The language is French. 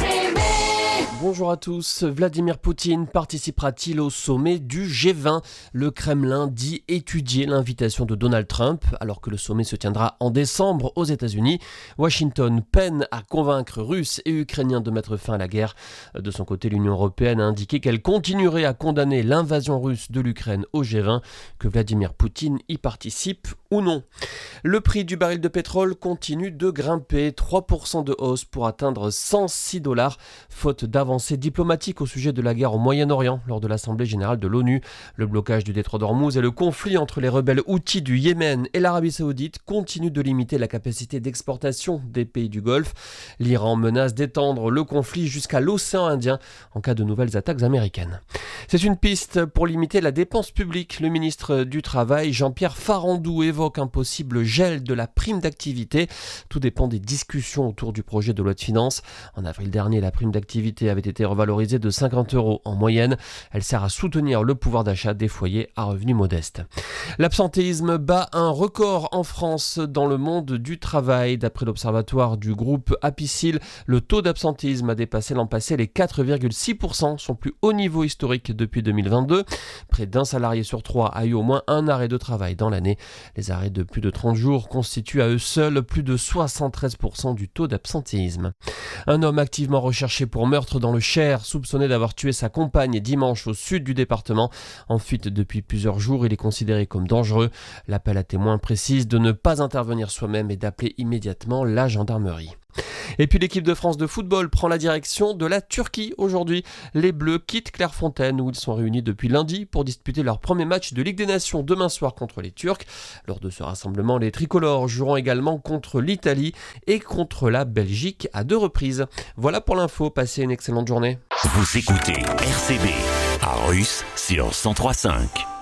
Bonjour à tous. Vladimir Poutine participera-t-il au sommet du G20 ? Le Kremlin dit étudier l'invitation de Donald Trump, alors que le sommet se tiendra en décembre aux États-Unis. Washington peine à convaincre Russes et Ukrainiens de mettre fin à la guerre. De son côté, l'Union européenne a indiqué qu'elle continuerait à condamner l'invasion russe de l'Ukraine au G20, que Vladimir Poutine y participe ou non. Le prix du baril de pétrole continue de grimper, 3% de hausse pour atteindre $106, faute d'avancées diplomatiques au sujet de la guerre au Moyen-Orient lors de l'Assemblée générale de l'ONU. Le blocage du détroit d'Ormuz et le conflit entre les rebelles houthis du Yémen et l'Arabie Saoudite continuent de limiter la capacité d'exportation des pays du Golfe. L'Iran menace d'étendre le conflit jusqu'à l'océan Indien en cas de nouvelles attaques américaines. C'est une piste pour limiter la dépense publique. Le ministre du Travail, Jean-Pierre Farandou, évoque un possible gel de la prime d'activité. Tout dépend des discussions autour du projet de loi de finances. En avril dernier, la prime d'activité avait été revalorisée de 50 € en moyenne. Elle sert à soutenir le pouvoir d'achat des foyers à revenus modestes. L'absentéisme bat un record en France dans le monde du travail. D'après l'observatoire du groupe Apicil, le taux d'absentéisme a dépassé l'an passé les 4,6%, son plus haut niveau historique depuis 2022. Près d'un salarié sur 3 a eu au moins un arrêt de travail dans l'année. Les arrêts de plus de 30 jours constituent à eux seuls plus de 73% du taux d'absentéisme. Un homme activement recherché pour meurtre dans le Cher, soupçonné d'avoir tué sa compagne dimanche au sud du département. En fuite depuis plusieurs jours, il est considéré comme dangereux. L'appel à témoins précise de ne pas intervenir soi-même et d'appeler immédiatement la gendarmerie. Et puis l'équipe de France de football prend la direction de la Turquie aujourd'hui. Les Bleus quittent Clairefontaine où ils sont réunis depuis lundi pour disputer leur premier match de Ligue des Nations demain soir contre les Turcs. Lors de ce rassemblement, les tricolores joueront également contre l'Italie et contre la Belgique à 2 reprises. Voilà pour l'info, passez une excellente journée. Vous écoutez RCB à Russe sur 103.5.